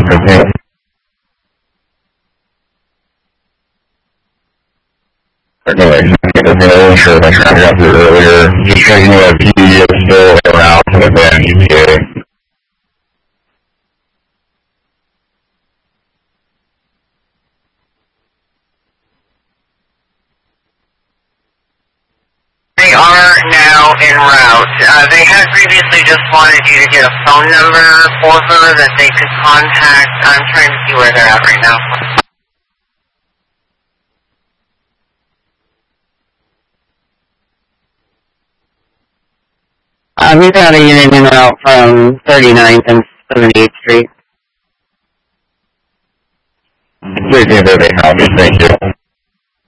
15. Anyway, sure, I tried to get through earlier. Just checking that PD is still around with the EPA. They are now en route. They had previously just wanted you to get a phone number for her that they could contact. I'm trying to see where they're at right now. We've got a unit en route from 39th and 78th Street. Please do that, thank you.